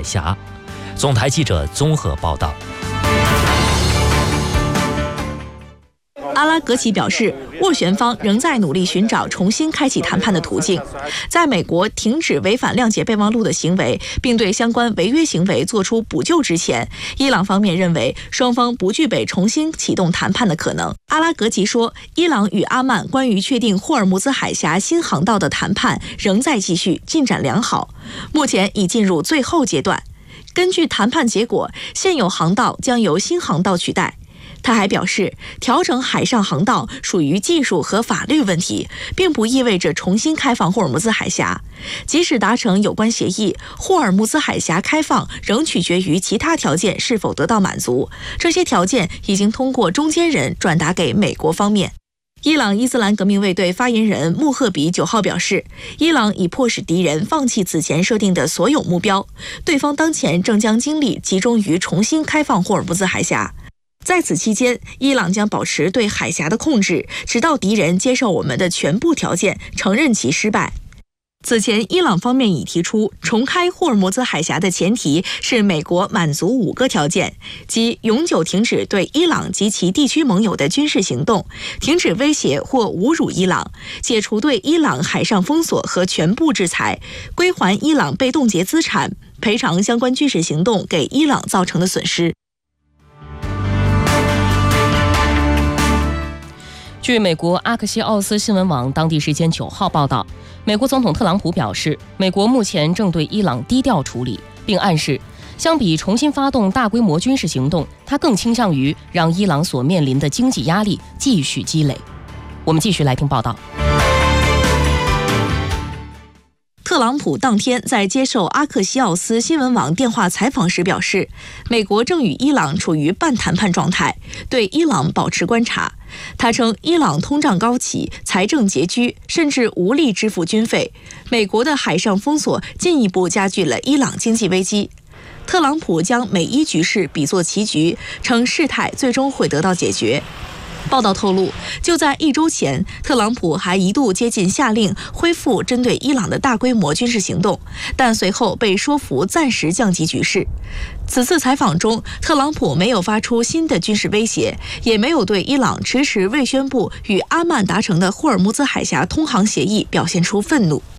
峡。总台记者综合报道。 阿拉格齐表示，斡旋方仍在努力寻找重新开启谈判的途径。在美国停止违反谅解备忘录的行为，并对相关违约行为作出补救之前，伊朗方面认为双方不具备重新启动谈判的可能。阿拉格齐说，伊朗与阿曼关于确定霍尔木兹海峡新航道的谈判仍在继续，进展良好，目前已进入最后阶段。根据谈判结果，现有航道将由新航道取代。他还表示，调整海上航道属于技术和法律问题，并不意味着重新开放霍尔木兹海峡。即使达成有关协议，霍尔木兹海峡开放仍取决于其他条件是否得到满足。这些条件已经通过中间人转达给美国方面。伊朗伊斯兰革命卫队发言人穆赫比9号表示，伊朗已迫使敌人放弃此前设定的所有目标，对方当前正将精力集中于重新开放霍尔木兹海峡。在此期间，伊朗将保持对海峡的控制，直到敌人接受我们的全部条件，承认其失败。此前，伊朗方面已提出，重开霍尔木兹海峡的前提是美国满足5个条件，即永久停止对伊朗及其地区盟友的军事行动，停止威胁或侮辱伊朗，解除对伊朗海上封锁和全部制裁，归还伊朗被冻结资产，赔偿相关军事行动给伊朗造成的损失。 据美国阿克西奥斯新闻网当地时间9号报道，美国总统特朗普表示，美国目前正对伊朗低调处理，并暗示，相比重新发动大规模军事行动，他更倾向于让伊朗所面临的经济压力继续积累。我们继续来听报道。 特朗普当天在接受阿克西奥斯新闻网电话采访时表示，美国正与伊朗处于半谈判状态，对伊朗保持观察。他称，伊朗通胀高企，财政拮据，甚至无力支付军费。美国的海上封锁进一步加剧了伊朗经济危机。特朗普将美伊局势比作棋局，称事态最终会得到解决。报道透露，就在1周前，特朗普还一度接近下令恢复针对伊朗的大规模军事行动，但随后被说服暂时降级局势。此次采访中，特朗普没有发出新的军事威胁，也没有对伊朗迟迟未宣布与阿曼达成的霍尔木兹海峡通航协议表现出愤怒。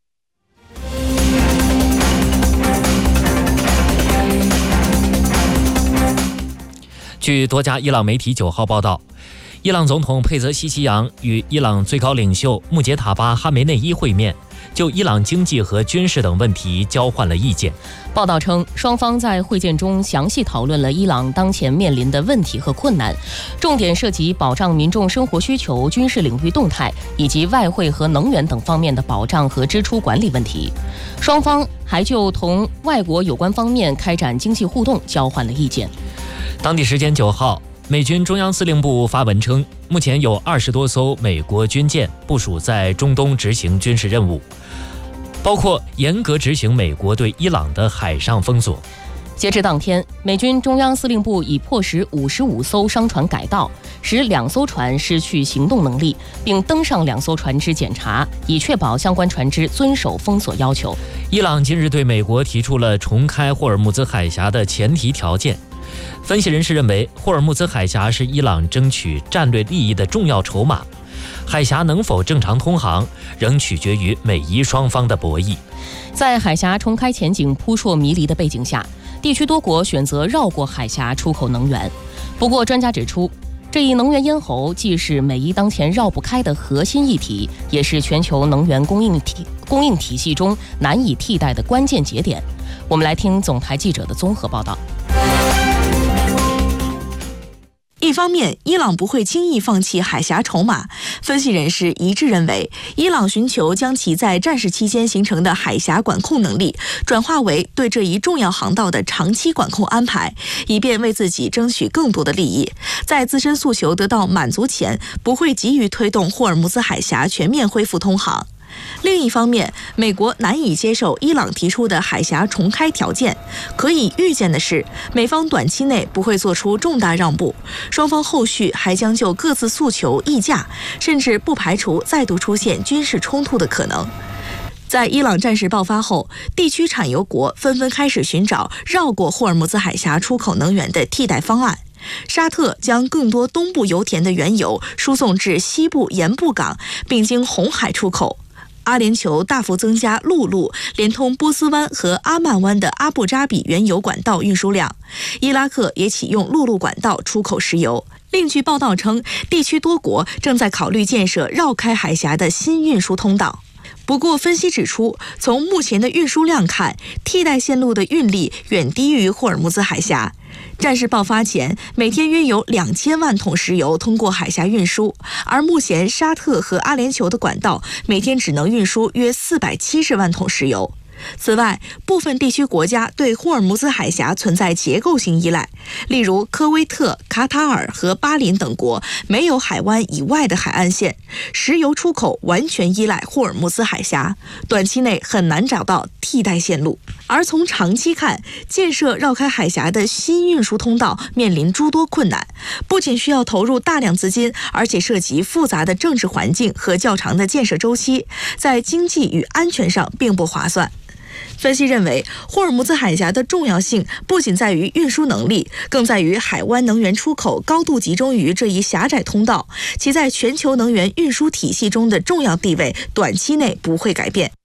据多家伊朗媒体9号报道，伊朗总统佩泽西奇扬与伊朗最高领袖穆杰塔巴哈梅内伊会面，就伊朗经济和军事等问题交换了意见。 报道称，双方在会见中详细讨论了伊朗当前面临的问题和困难，重点涉及保障民众生活需求、军事领域动态以及外汇和能源等方面的保障和支出管理问题。双方还就同外国有关方面开展经济互动交换了意见。 当地时间9号，美军中央司令部发文称，目前有20多艘美国军舰部署在中东执行军事任务，包括严格执行美国对伊朗的海上封锁。 截至当天，美军中央司令部已迫使55艘商船改道，使2艘船失去行动能力，并登上2艘船只检查，以确保相关船只遵守封锁要求。 伊朗近日对美国提出了重开霍尔木兹海峡的前提条件。分析人士认为，霍尔木兹海峡是伊朗争取战略利益的重要筹码，海峡能否正常通航，仍取决于美伊双方的博弈。 在海峡重开前景扑朔迷离的背景下，地区多国选择绕过海峡出口能源。不过，专家指出，这一能源咽喉既是美伊当前绕不开的核心议题，也是全球能源供应体系中难以替代的关键节点。我们来听总台记者的综合报道。 一方面，伊朗不会轻易放弃海峡筹码。分析人士一致认为，伊朗寻求将其在战事期间形成的海峡管控能力转化为对这一重要航道的长期管控安排，以便为自己争取更多的利益。在自身诉求得到满足前，不会急于推动霍尔木兹海峡全面恢复通航。另一方面，美国难以接受伊朗提出的海峡重开条件。可以预见的是，美方短期内不会做出重大让步，双方后续还将就各自诉求议价，甚至不排除再度出现军事冲突的可能。 在伊朗战事爆发后，地区产油国纷纷开始寻找绕过霍尔木兹海峡出口能源的替代方案。沙特将更多东部油田的原油输送至西部盐布港，并经红海出口。阿联酋大幅增加陆路连通波斯湾和阿曼湾的阿布扎比原油管道运输量。伊拉克也启用陆路管道出口石油。另据报道称，地区多国正在考虑建设绕开海峡的新运输通道。不过，分析指出，从目前的运输量看，替代线路的运力远低于霍尔木兹海峡。战事爆发前，每天约有2000万桶石油通过海峡运输，而目前沙特和阿联酋的管道每天只能运输约470万桶石油。此外，部分地区国家对霍尔木兹海峡存在结构性依赖，例如科威特、卡塔尔和巴林等国没有海湾以外的海岸线，石油出口完全依赖霍尔木兹海峡，短期内很难找到替代线路。而从长期看，建设绕开海峡的新运输通道面临诸多困难，不仅需要投入大量资金，而且涉及复杂的政治环境和较长的建设周期，在经济与安全上并不划算。分析认为，霍尔木兹海峡的重要性不仅在于运输能力，更在于海湾能源出口高度集中于这一狭窄通道，其在全球能源运输体系中的重要地位短期内不会改变。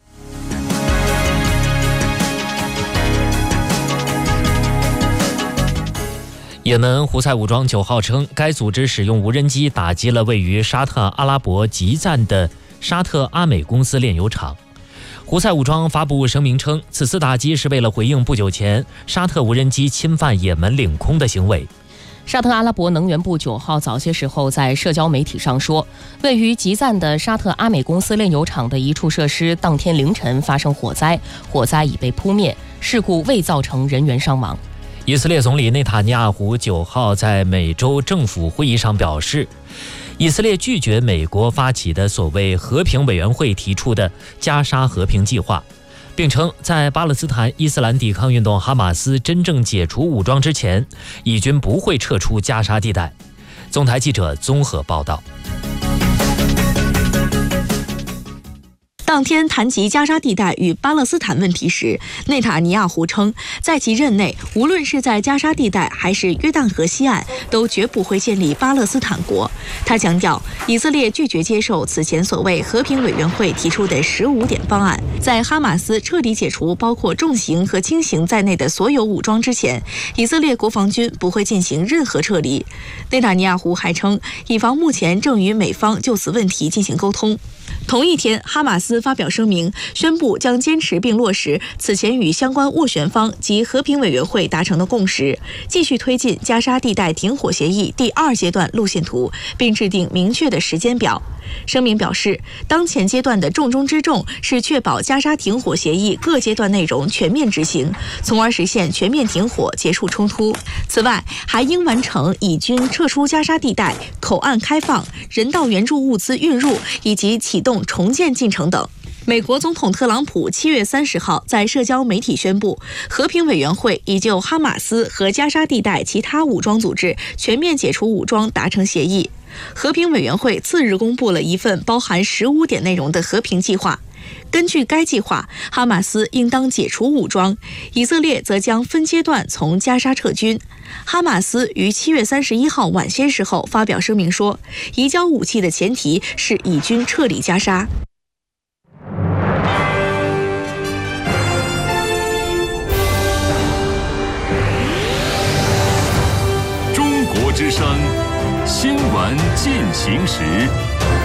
也门胡塞武装9号称，该组织使用无人机打击了位于沙特阿拉伯吉赞的沙特阿美公司炼油厂。胡塞武装发布声明称，此次打击是为了回应不久前沙特无人机侵犯也门领空的行为。 沙特阿拉伯能源部9号早些时候在社交媒体上说，位于吉赞的沙特阿美公司炼油厂的一处设施当天凌晨发生火灾，火灾已被扑灭，事故未造成人员伤亡。 以色列总理内塔尼亚胡9号在美洲政府会议上表示，以色列拒绝美国发起的所谓和平委员会提出的加沙和平计划，并称在巴勒斯坦伊斯兰抵抗运动哈马斯真正解除武装之前，以军不会撤出加沙地带。总台记者综合报道。 当天谈及加沙地带与巴勒斯坦问题时，内塔尼亚胡称，在其任内，无论是在加沙地带还是约旦河西岸，都绝不会建立巴勒斯坦国。他强调，以色列拒绝接受此前所谓和平委员会提出的15点方案，在哈马斯彻底解除包括重刑和轻刑在内的所有武装之前，以色列国防军不会进行任何撤离。内塔尼亚胡还称，以防目前正与美方就此问题进行沟通。同一天，哈马斯发表声明，宣布将坚持并落实此前与相关斡旋方及和平委员会达成的共识，继续推进加沙地带停火协议第2阶段路线图，并制定明确的时间表。声明表示，当前阶段的重中之重是确保加沙停火协议各阶段内容全面执行，从而实现全面停火，结束冲突。此外，还应完成以军撤出加沙地带、口岸开放、人道援助物资运入以及启动重建进程等。美国总统特朗普7月30号在社交媒体宣布，和平委员会已就哈马斯和加沙地带其他武装组织全面解除武装达成协议。和平委员会次日公布了一份包含15点内容的和平计划。根据该计划，哈马斯应当解除武装，以色列则将分阶段从加沙撤军。哈马斯于7月31号晚些时候发表声明说，移交武器的前提是以军撤离加沙。 中国之声，新闻进行时。